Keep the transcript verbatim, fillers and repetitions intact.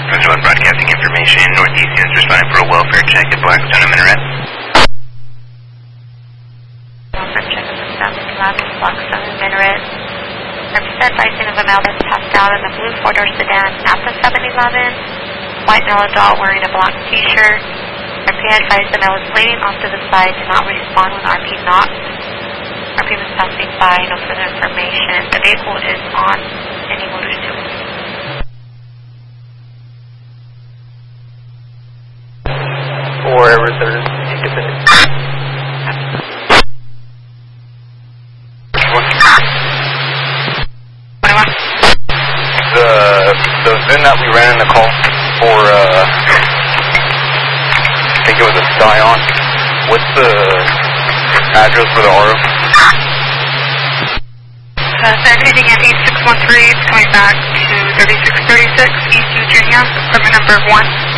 Roger one, broadcasting information. Northeast units responding for a welfare check at Blackstone and Minaret. Welfare check at the seven eleven, Blackstone and Minaret. Represent advising of a male that's passed out in a blue four-door sedan at the seven eleven. White male adult wearing a black t-shirt. R P advised the male is leaning off to the side, did not respond when R P knocked. R P was passing by, no further information. The vehicle is on any motors to it. Wherever there's independent. The, the V I N that we ran in the call for, uh, I think it was a Scion. What's the address for the R O? Uh, Sandhagen at eight six one three, it's coming back to thirty-six thirty-six East Virginia, equipment number one.